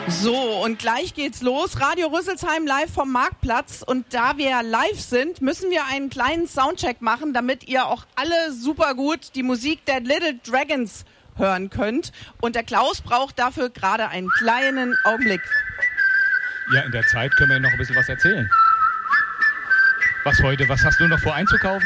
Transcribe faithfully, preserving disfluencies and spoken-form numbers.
So, und gleich geht's los. Radio Rüsselsheim live vom Marktplatz. Und da wir live sind, müssen wir einen kleinen Soundcheck machen, damit ihr auch alle super gut die Musik der Little Dragons hören könnt. Und der Klaus braucht dafür gerade einen kleinen Augenblick. Ja, in der Zeit können wir noch ein bisschen was erzählen. Was heute, was hast du noch vor einzukaufen?